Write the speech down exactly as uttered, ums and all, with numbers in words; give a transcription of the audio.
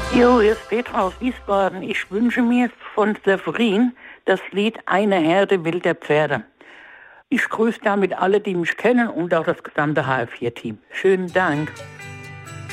Jo, hier ist Petra aus Wiesbaden. Ich wünsche mir von Severin das Lied Eine Herde wilder Pferde. Ich grüße damit alle, die mich kennen und auch das gesamte H F vier Team. Schönen Dank.